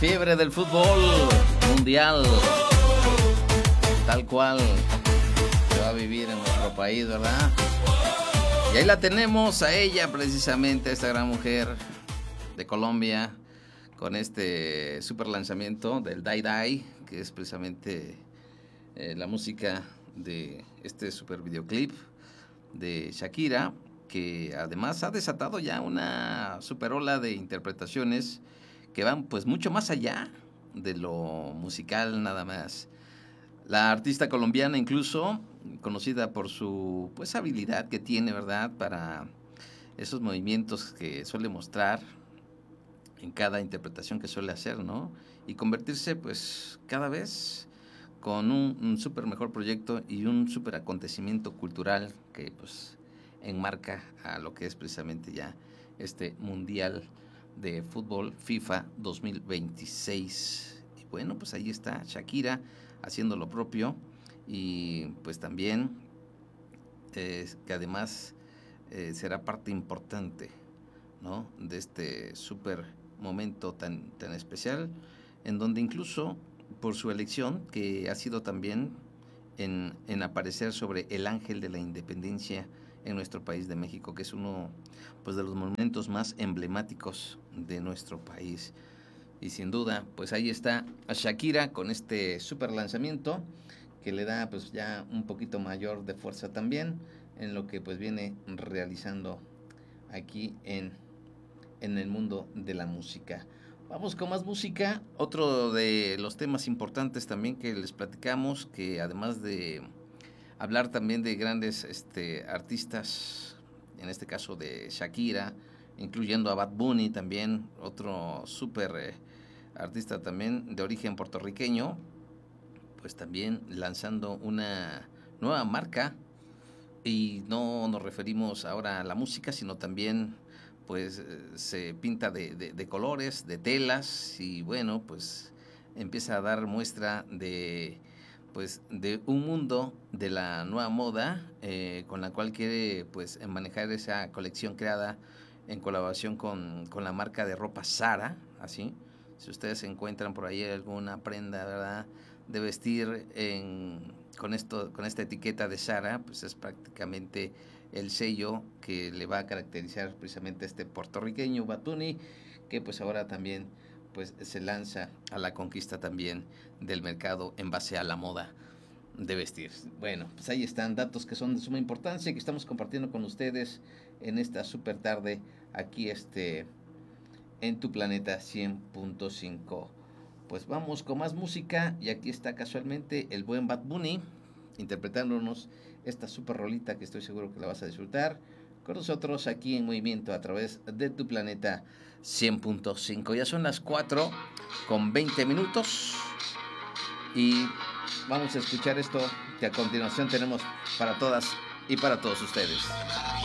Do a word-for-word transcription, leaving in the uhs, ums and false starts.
Fiebre del fútbol mundial, tal cual se va a vivir en nuestro país, ¿verdad? Y ahí la tenemos a ella precisamente, a esta gran mujer de Colombia, con este super lanzamiento del Die Die, que es precisamente eh, la música de este super videoclip de Shakira, que además ha desatado ya una super ola de interpretaciones que van pues mucho más allá de lo musical nada más. La artista colombiana, incluso conocida por su pues habilidad que tiene, ¿verdad?, para esos movimientos que suele mostrar en cada interpretación que suele hacer, ¿no? Y convertirse pues cada vez con un, un súper mejor proyecto y un súper acontecimiento cultural que pues enmarca a lo que es precisamente ya este Mundial de Fútbol FIFA dos mil veintiséis. Y bueno, pues ahí está Shakira haciendo lo propio y pues también eh, que además eh, será parte importante, ¿no?, de este súper momento tan, tan especial, en donde incluso por su elección, que ha sido también en, en aparecer sobre el ángel de la independencia en nuestro país de México, que es uno pues de los monumentos más emblemáticos de nuestro país. Y sin duda, pues ahí está a Shakira con este super lanzamiento que le da pues ya un poquito mayor de fuerza también en lo que pues viene realizando aquí en, en el mundo de la música. Vamos con más música. Otro de los temas importantes también que les platicamos, que además de hablar también de grandes este, artistas, en este caso de Shakira, incluyendo a Bad Bunny también, otro súper eh, artista también de origen puertorriqueño, pues también lanzando una nueva marca. Y no nos referimos ahora a la música, sino también pues se pinta de, de, de colores, de telas, y bueno, pues empieza a dar muestra de pues de un mundo de la nueva moda, eh, con la cual quiere pues manejar esa colección creada en colaboración con, con la marca de ropa Zara, así. Si ustedes encuentran por ahí alguna prenda, ¿verdad?, de vestir en, con esto, con esta etiqueta de Zara, pues es prácticamente el sello que le va a caracterizar precisamente a este puertorriqueño Bad Bunny, que pues ahora también pues se lanza a la conquista también del mercado en base a la moda de vestir. Bueno, pues ahí están datos que son de suma importancia, que estamos compartiendo con ustedes en esta super tarde aquí este en Tu Planeta cien punto cinco. Pues vamos con más música, y aquí está casualmente el buen Bad Bunny interpretándonos esta super rolita que estoy seguro que la vas a disfrutar con nosotros aquí en movimiento a través de Tu Planeta cien punto cinco. Ya son las cuatro con veinte minutos y vamos a escuchar esto que a continuación tenemos para todas y para todos ustedes.